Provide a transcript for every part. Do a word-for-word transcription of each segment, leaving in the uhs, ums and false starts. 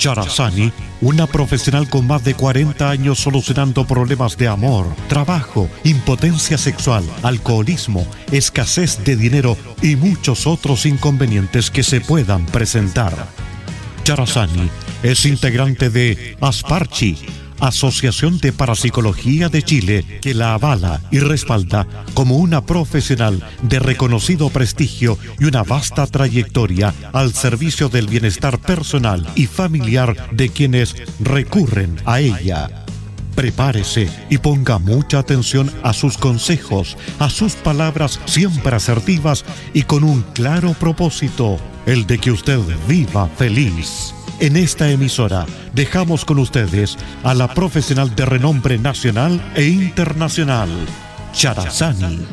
Charazani, una profesional con más de cuarenta años solucionando problemas de amor, trabajo, impotencia sexual, alcoholismo, escasez de dinero y muchos otros inconvenientes que se puedan presentar. Charazani es integrante de Asparchi, Asociación de Parapsicología de Chile, que la avala y respalda como una profesional de reconocido prestigio y una vasta trayectoria al servicio del bienestar personal y familiar de quienes recurren a ella. Prepárese y ponga mucha atención a sus consejos, a sus palabras siempre asertivas y con un claro propósito, el de que usted viva feliz. En esta emisora dejamos con ustedes a la profesional de renombre nacional e internacional, Charazani.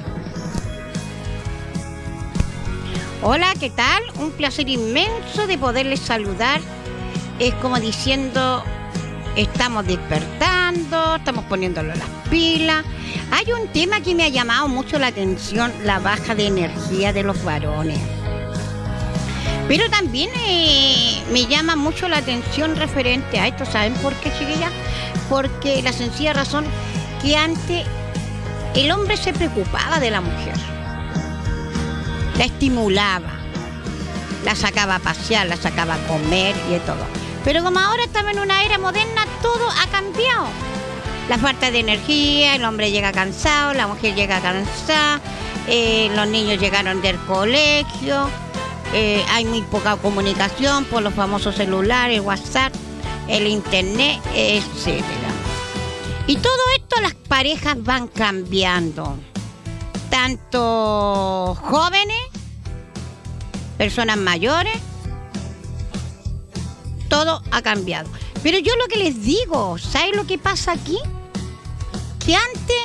Hola, ¿qué tal? Un placer inmenso de poderles saludar. Es como diciendo, estamos despertando, estamos poniéndolo las pilas. Hay un tema que me ha llamado mucho la atención, la baja de energía de los varones. Pero también eh, me llama mucho la atención referente a esto. ¿Saben por qué, chiquillas? Porque la sencilla razón que antes el hombre se preocupaba de la mujer. La estimulaba, la sacaba a pasear, la sacaba a comer y de todo. Pero como ahora estamos en una era moderna, todo ha cambiado. La falta de energía, el hombre llega cansado, la mujer llega cansada, eh, los niños llegaron del colegio. Eh, hay muy poca comunicación por los famosos celulares, WhatsApp, el internet, etcétera. Y todo esto las parejas van cambiando. Tanto jóvenes, personas mayores, todo ha cambiado. Pero yo lo que les digo, ¿saben lo que pasa aquí? Que antes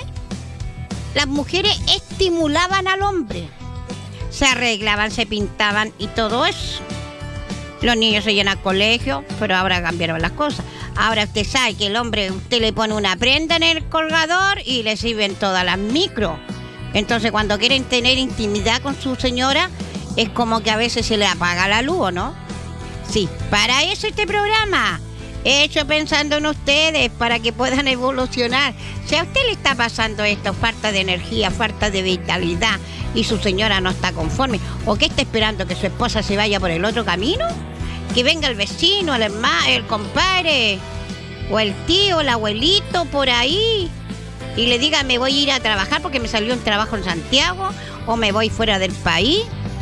las mujeres estimulaban al hombre. Se arreglaban, se pintaban y todo eso. Los niños se llenan al colegio, pero ahora cambiaron las cosas. Ahora usted sabe que el hombre, usted le pone una prenda en el colgador y le sirven todas las micros. Entonces cuando quieren tener intimidad con su señora, es como que a veces se le apaga la luz, ¿no? Sí, para eso este programa. He hecho pensando en ustedes para que puedan evolucionar. Si a usted le está pasando esto, falta de energía, falta de vitalidad, y su señora no está conforme, o que está esperando que su esposa se vaya por el otro camino, que venga el vecino, el hermano, el compadre, o el tío, el abuelito por ahí, y le diga, me voy a ir a trabajar porque me salió un trabajo en Santiago, o me voy fuera del país,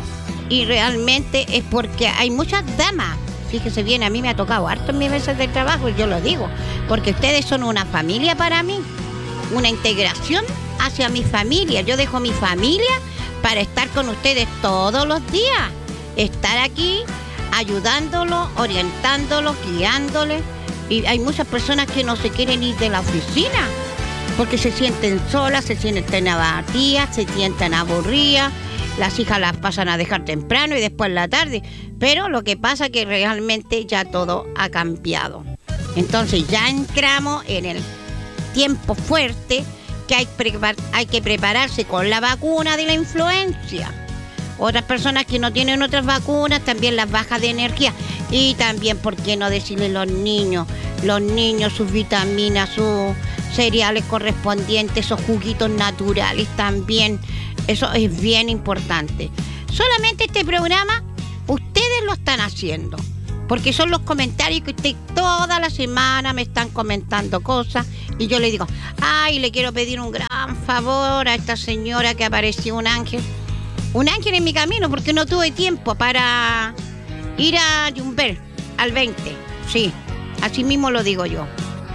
y realmente es porque hay muchas damas. Fíjese bien, a mí me ha tocado harto en mis veces de trabajo, y yo lo digo, porque ustedes son una familia para mí, una integración hacia mi familia. Yo dejo mi familia para estar con ustedes todos los días, estar aquí ayudándolos, orientándolos, guiándoles. Y hay muchas personas que no se quieren ir de la oficina porque se sienten solas, se sienten abatidas, se sienten aburridas. Las hijas las pasan a dejar temprano y después en la tarde. Pero lo que pasa es que realmente ya todo ha cambiado. Entonces ya entramos en el tiempo fuerte que hay, prepar- hay que prepararse con la vacuna de la influencia. Otras personas que no tienen otras vacunas, también las bajas de energía. Y también, ¿por qué no decirle a los niños? Los niños, sus vitaminas, sus cereales correspondientes, esos juguitos naturales también. Eso es bien importante. Solamente este programa, ustedes lo están haciendo. Porque son los comentarios que ustedes toda la semana me están comentando cosas. Y yo le digo, ay, le quiero pedir un gran favor a esta señora que apareció un ángel. Un ángel en mi camino, porque no tuve tiempo para ir a Yumber al veinte. Sí, así mismo lo digo yo.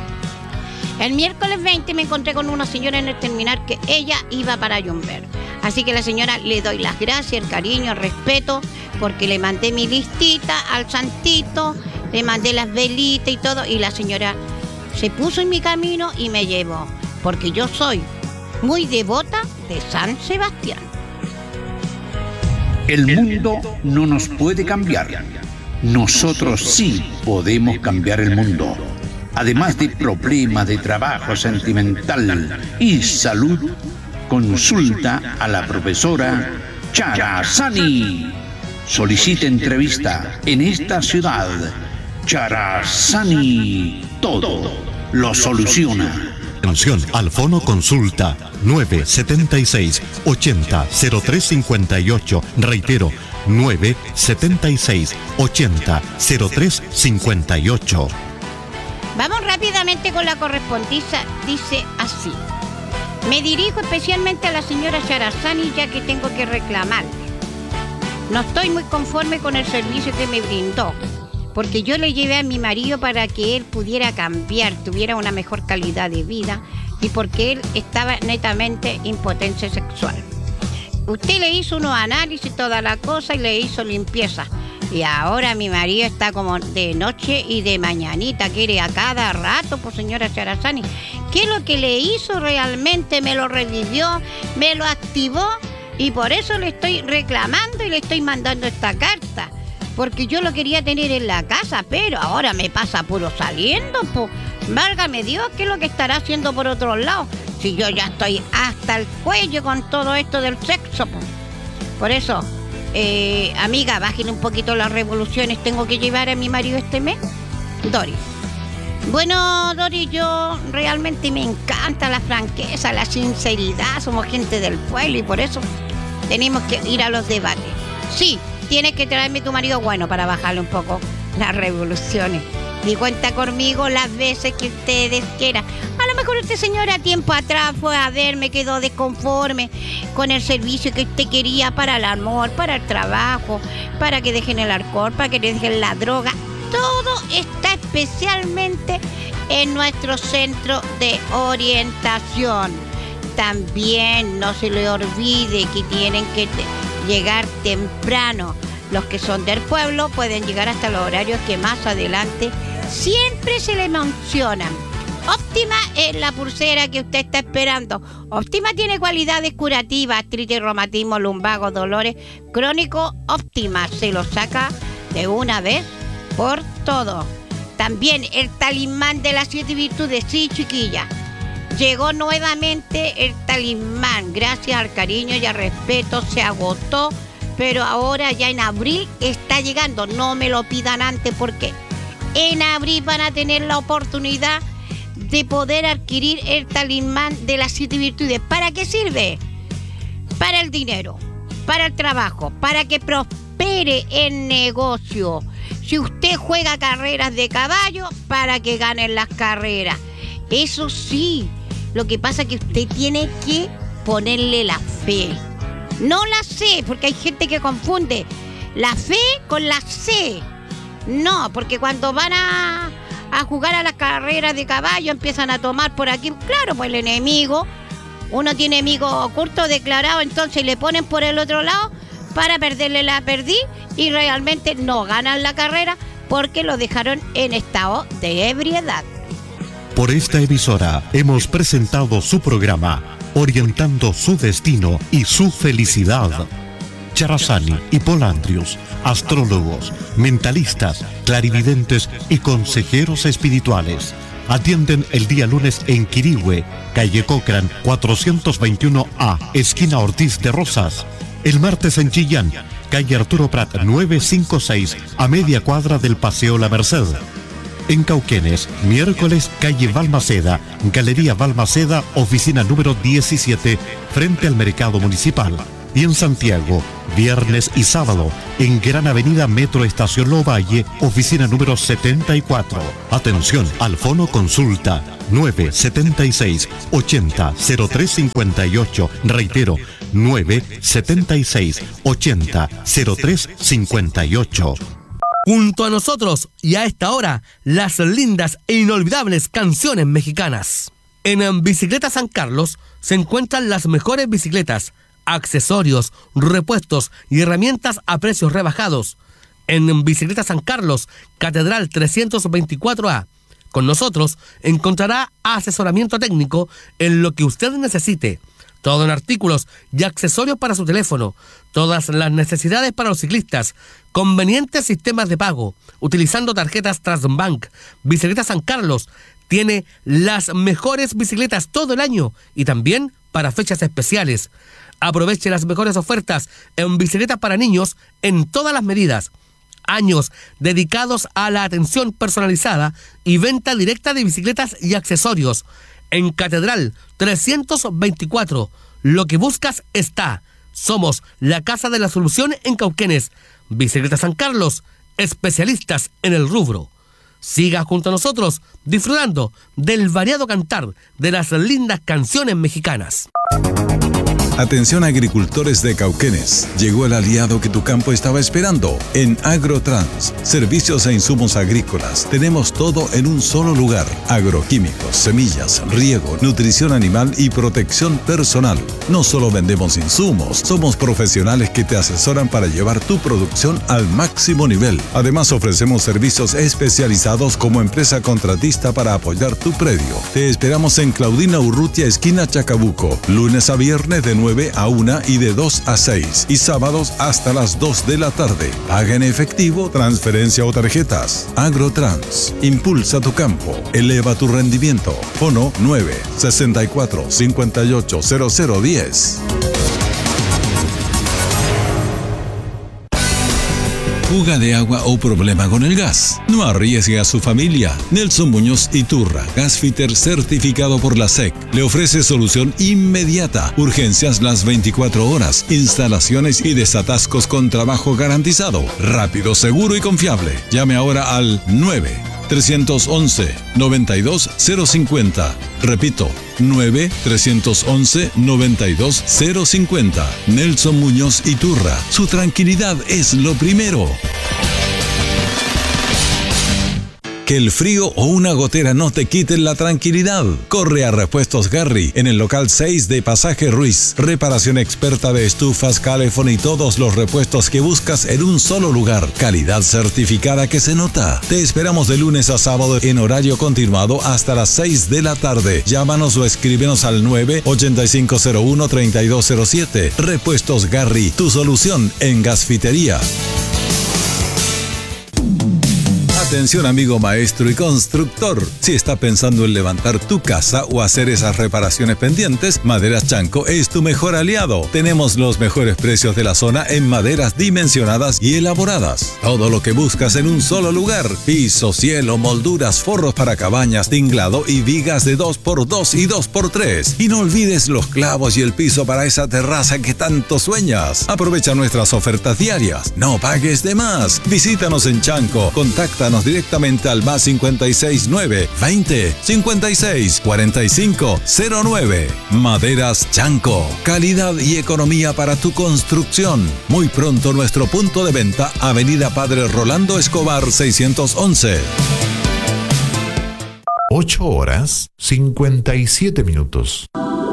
El miércoles veinte me encontré con una señora en el terminal que ella iba para Yumber. Así que a la señora le doy las gracias, el cariño, el respeto, porque le mandé mi listita al santito, le mandé las velitas y todo, y la señora se puso en mi camino y me llevó, porque yo soy muy devota de San Sebastián. El mundo no nos puede cambiar. Nosotros sí podemos cambiar el mundo. Además de problemas de trabajo sentimental y salud, consulta a la profesora Charazani. Solicite entrevista en esta ciudad Charazani todo lo soluciona. Atención, al fono consulta nueve setenta y seis, ochenta, cero tres cincuenta y ocho. Reitero, nueve setenta y seis, ochenta, cero tres cincuenta y ocho. Vamos rápidamente con la correspondiza. Dice así: me dirijo especialmente a la señora Charazani, ya que tengo que reclamarle. No estoy muy conforme con el servicio que me brindó, porque yo le llevé a mi marido para que él pudiera cambiar, tuviera una mejor calidad de vida, y porque él estaba netamente impotencia sexual. Usted le hizo unos análisis, toda la cosa, y le hizo limpieza. Y ahora mi marido está como de noche y de mañanita, quiere a cada rato, pues señora Charazani. ¿Qué es lo que le hizo realmente? Me lo revivió, me lo activó, y por eso le estoy reclamando y le estoy mandando esta carta. Porque yo lo quería tener en la casa, pero ahora me pasa puro saliendo, pues. Válgame Dios, ¿qué es lo que estará haciendo por otro lado? Si yo ya estoy hasta el cuello con todo esto del sexo, pues. Por eso, eh, amiga, bájenle un poquito las revoluciones. Tengo que llevar a mi marido este mes. Dori. Bueno, Dori, yo realmente me encanta la franqueza, la sinceridad. Somos gente del pueblo y por eso tenemos que ir a los debates. Sí, tienes que traerme tu marido bueno para bajarle un poco las revoluciones. Y cuenta conmigo las veces que ustedes quieran. A lo mejor usted, señora, tiempo atrás fue a verme, quedó desconforme con el servicio que usted quería para el amor, para el trabajo, para que dejen el alcohol, para que dejen la droga. Todo está especialmente en nuestro centro de orientación. También no se le olvide que tienen que te- llegar temprano. Los que son del pueblo pueden llegar hasta los horarios que más adelante siempre se le mencionan. Óptima es la pulsera que usted está esperando. Óptima tiene cualidades curativas, artritis, reumatismo, lumbago, dolores crónicos. Óptima se lo saca de una vez por todo. También el talismán de las siete virtudes. Sí, chiquilla, llegó nuevamente el talismán. Gracias al cariño y al respeto se agotó, pero ahora ya en abril está llegando. No me lo pidan antes, porque en abril van a tener la oportunidad de poder adquirir el talismán de las siete virtudes. ¿Para qué sirve? Para el dinero, para el trabajo, para que prospere el negocio. Si usted juega carreras de caballo, para que ganen las carreras. Eso sí, lo que pasa es que usted tiene que ponerle la fe. No la C, porque hay gente que confunde la fe con la C. No, porque cuando van a, a jugar a las carreras de caballo empiezan a tomar por aquí. Claro, pues el enemigo, uno tiene enemigo oculto declarado, entonces le ponen por el otro lado para perderle la perdiz y realmente no ganan la carrera porque lo dejaron en estado de ebriedad. Por esta emisora hemos presentado su programa, orientando su destino y su felicidad. Charazani y Polandrius, astrólogos, mentalistas, clarividentes y consejeros espirituales. Atienden el día lunes en Quirihue, calle Cochrane cuatrocientos veintiuno A, esquina Ortiz de Rosas. El martes en Chillán, calle Arturo Prat novecientos cincuenta y seis, a media cuadra del Paseo La Merced. En Cauquenes, miércoles, calle Balmaceda, Galería Balmaceda, oficina número diecisiete, frente al Mercado Municipal. Y en Santiago, viernes y sábado, en Gran Avenida Metro Estación Lovalle, oficina número setenta y cuatro. Atención, al fono consulta nueve setenta y seis, ochenta, cero tres cincuenta y ocho. Reitero, nueve setenta y seis, ochenta, cero tres cincuenta y ocho. Junto a nosotros y a esta hora, las lindas e inolvidables canciones mexicanas. En Bicicleta San Carlos se encuentran las mejores bicicletas, accesorios, repuestos y herramientas a precios rebajados. En Bicicleta San Carlos, Catedral trescientos veinticuatro A. Con nosotros encontrará asesoramiento técnico en lo que usted necesite. Todo en artículos y accesorios para su teléfono. Todas las necesidades para los ciclistas. Convenientes sistemas de pago. Utilizando tarjetas Transbank. Bicicleta San Carlos tiene las mejores bicicletas todo el año y también para fechas especiales. Aproveche las mejores ofertas en bicicletas para niños en todas las medidas. Años dedicados a la atención personalizada y venta directa de bicicletas y accesorios. En Catedral trescientos veinticuatro, lo que buscas está. Somos la Casa de la Solución en Cauquenes. Bicicletas San Carlos, especialistas en el rubro. Siga junto a nosotros disfrutando del variado cantar de las lindas canciones mexicanas. Atención agricultores de Cauquenes, llegó el aliado que tu campo estaba esperando. En Agrotrans, servicios e insumos agrícolas, tenemos todo en un solo lugar. Agroquímicos, semillas, riego, nutrición animal y protección personal. No solo vendemos insumos, somos profesionales que te asesoran para llevar tu producción al máximo nivel. Además ofrecemos servicios especializados como empresa contratista para apoyar tu predio. Te esperamos en Claudina Urrutia, esquina Chacabuco, lunes a viernes de nueve a una y de dos a seis, y sábados hasta las dos de la tarde. Paga en efectivo, transferencia o tarjetas. Agrotrans, impulsa tu campo, eleva tu rendimiento. Fono nueve sesenta y cuatro cincuenta y ocho cero cero diez. Fuga de agua o problema con el gas. No arriesgue a su familia. Nelson Muñoz Iturra, gasfitter certificado por la S E C, le ofrece solución inmediata, urgencias las veinticuatro horas, instalaciones y desatascos con trabajo garantizado, rápido, seguro y confiable. Llame ahora al nueve tres once noventa y dos cero cincuenta. Repito, nueve tres once noventa y dos cero cincuenta. Nelson Muñoz Iturra. Su tranquilidad es lo primero. Que el frío o una gotera no te quiten la tranquilidad. Corre a Repuestos Garry en el local seis de Pasaje Ruiz. Reparación experta de estufas, calefón y todos los repuestos que buscas en un solo lugar. Calidad certificada que se nota. Te esperamos de lunes a sábado en horario continuado hasta las seis de la tarde. Llámanos o escríbenos al nueve ochenta y cinco cero uno treinta y dos cero siete. Repuestos Garry, tu solución en gasfitería. Atención amigo maestro y constructor, si está pensando en levantar tu casa o hacer esas reparaciones pendientes, Maderas Chanco es tu mejor aliado. Tenemos los mejores precios de la zona en maderas dimensionadas y elaboradas. Todo lo que buscas en un solo lugar: piso, cielo, molduras, forros para cabañas, tinglado y vigas de dos por dos y dos por tres. Y no olvides los clavos y el piso para esa terraza que tanto sueñas. Aprovecha nuestras ofertas diarias. No pagues de más. Visítanos en Chanco. Contáctanos directamente al más cincuenta y seis nueve veinte cincuenta y seis cuarenta y cinco cero nueve. Maderas Chanco, calidad y economía para tu construcción. Muy pronto nuestro punto de venta, Avenida Padre Rolando Escobar seiscientos once. ocho horas cincuenta y siete minutos.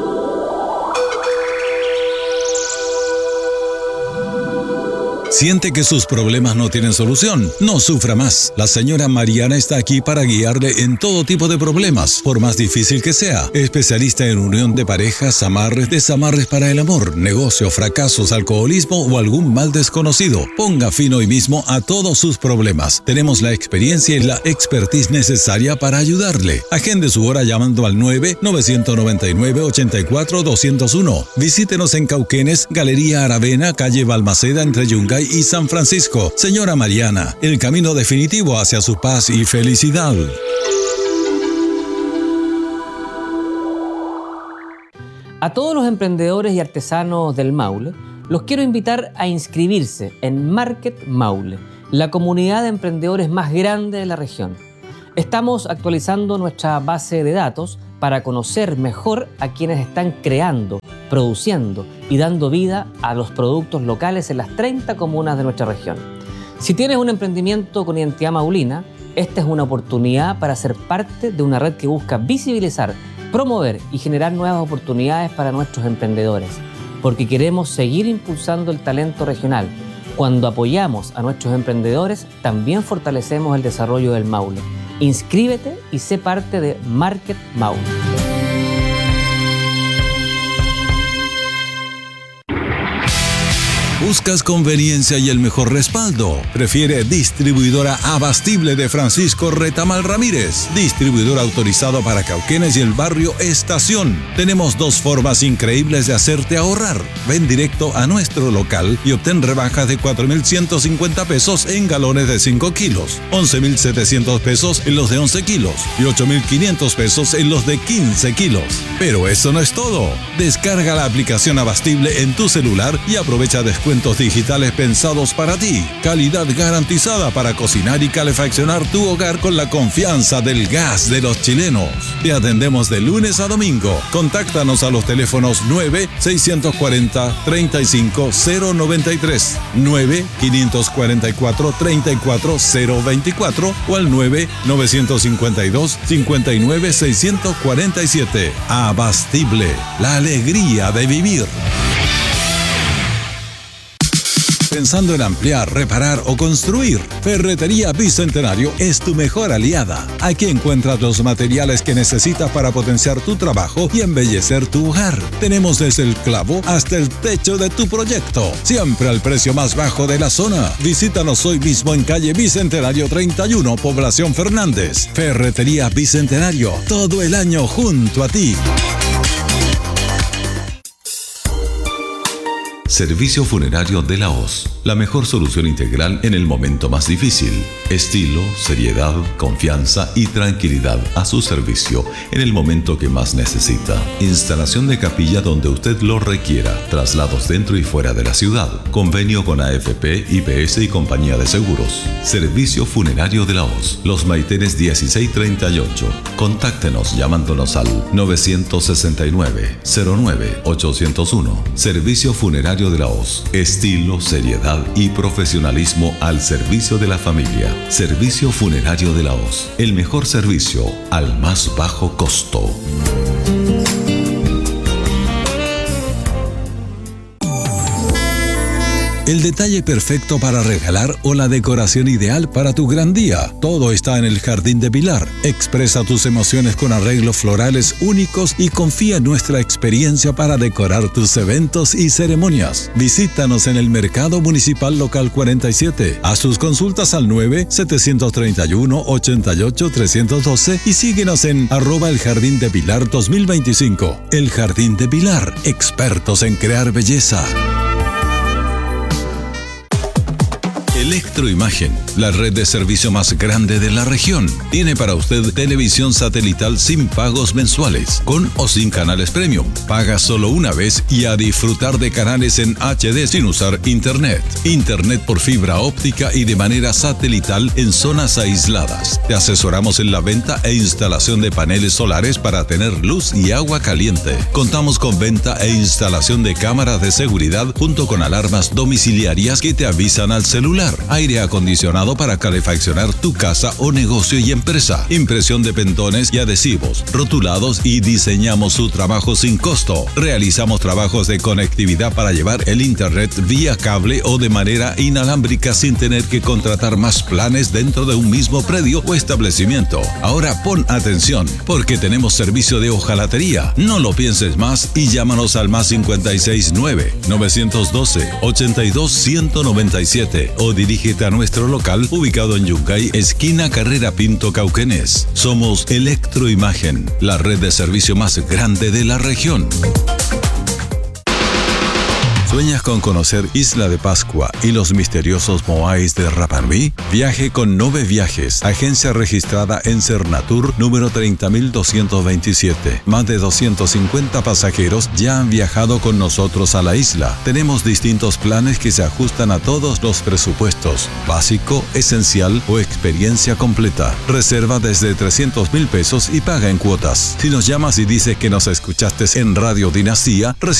¿Siente que sus problemas no tienen solución? No sufra más. La señora Mariana está aquí para guiarle en todo tipo de problemas, por más difícil que sea. Especialista en unión de parejas, amarres, desamarres para el amor, negocio, fracasos, alcoholismo o algún mal desconocido. Ponga fin hoy mismo a todos sus problemas. Tenemos la experiencia y la expertise necesaria para ayudarle. Agende su hora llamando al nueve nueve nueve nueve ocho cuatro dos cero uno. Visítenos en Cauquenes, Galería Aravena, calle Balmaceda, entre Yungay y San Francisco. Señora Mariana, el camino definitivo hacia su paz y felicidad. A todos los emprendedores y artesanos del Maule, los quiero invitar a inscribirse en Market Maule, la comunidad de emprendedores más grande de la región. Estamos actualizando nuestra base de datos para conocer mejor a quienes están creando, produciendo y dando vida a los productos locales en las treinta comunas de nuestra región. Si tienes un emprendimiento con identidad maulina, esta es una oportunidad para ser parte de una red que busca visibilizar, promover y generar nuevas oportunidades para nuestros emprendedores, porque queremos seguir impulsando el talento regional. Cuando apoyamos a nuestros emprendedores, también fortalecemos el desarrollo del Maule. Inscríbete y sé parte de Market Maule. ¿Buscas conveniencia y el mejor respaldo? Prefiere Distribuidora Abastible de Francisco Retamal Ramírez. Distribuidor autorizado para Cauquenes y el barrio Estación. Tenemos dos formas increíbles de hacerte ahorrar. Ven directo a nuestro local y obtén rebajas de cuatro mil ciento cincuenta pesos en galones de cinco kilos, once mil setecientos pesos en los de once kilos y ocho mil quinientos pesos en los de quince kilos. Pero eso no es todo. Descarga la aplicación Abastible en tu celular y aprovecha descuentos digitales pensados para ti. Calidad garantizada para cocinar y calefaccionar tu hogar con la confianza del gas de los chilenos. Te atendemos de lunes a domingo. Contáctanos a los teléfonos nueve seiscientos cuarenta treinta y cinco cero noventa y tres, nueve quinientos cuarenta y cuatro treinta y cuatro cero veinticuatro o al nueve novecientos cincuenta y dos cincuenta y nueve seiscientos cuarenta y siete. Abastible, la alegría de vivir. Pensando en ampliar, reparar o construir, Ferretería Bicentenario es tu mejor aliada. Aquí encuentras los materiales que necesitas para potenciar tu trabajo y embellecer tu hogar. Tenemos desde el clavo hasta el techo de tu proyecto, siempre al precio más bajo de la zona. Visítanos hoy mismo en calle Bicentenario treinta y uno, Población Fernández. Ferretería Bicentenario, todo el año junto a ti. Servicio Funerario de la Hoz, la mejor solución integral en el momento más difícil. Estilo, seriedad, confianza y tranquilidad a su servicio en el momento que más necesita. Instalación de capilla donde usted lo requiera, traslados dentro y fuera de la ciudad, convenio con A F P, I P S y compañía de seguros. Servicio Funerario de la Hoz, Los Maitenes dieciséis treinta y ocho. Contáctenos llamándonos al nueve seis nueve cero nueve ocho cero uno. Servicio Funerario de la Hoz, estilo, seriedad y profesionalismo al servicio de la familia. Servicio Funerario de la Hoz, el mejor servicio al más bajo costo. El detalle perfecto para regalar o la decoración ideal para tu gran día. Todo está en el Jardín de Pilar. Expresa tus emociones con arreglos florales únicos y confía en nuestra experiencia para decorar tus eventos y ceremonias. Visítanos en el Mercado Municipal Local cuarenta y siete. Haz tus consultas al nueve siete tres uno ocho ocho tres uno dos y síguenos en arroba el Jardín de Pilar dos mil veinticinco. El Jardín de Pilar, expertos en crear belleza. Electroimagen, la red de servicio más grande de la región. Tiene para usted televisión satelital sin pagos mensuales, con o sin canales premium. Paga solo una vez y a disfrutar de canales en H D sin usar internet. Internet por fibra óptica y de manera satelital en zonas aisladas. Te asesoramos en la venta e instalación de paneles solares para tener luz y agua caliente. Contamos con venta e instalación de cámaras de seguridad junto con alarmas domiciliarias que te avisan al celular. Aire acondicionado para calefaccionar tu casa o negocio y empresa. Impresión de pentones y adhesivos, rotulados y diseñamos su trabajo sin costo. Realizamos trabajos de conectividad para llevar el internet vía cable o de manera inalámbrica sin tener que contratar más planes dentro de un mismo predio o establecimiento. Ahora pon atención, porque tenemos servicio de hojalatería. No lo pienses más y llámanos al más cinco seis nueve nueve uno dos ocho dos uno nueve siete o dirígete a nuestro local ubicado en Yungay, esquina Carrera Pinto, Cauquenes. Somos Electroimagen, la red de servicio más grande de la región. ¿Sueñas con conocer Isla de Pascua y los misteriosos moais de Rapa Nui? Viaje con Nove Viajes, agencia registrada en Cernatur número treinta mil doscientos veintisiete. Más de doscientos cincuenta pasajeros ya han viajado con nosotros a la isla. Tenemos distintos planes que se ajustan a todos los presupuestos, básico, esencial o experiencia completa. Reserva desde trescientos mil pesos y paga en cuotas. Si nos llamas y dices que nos escuchaste en Radio Dinastía,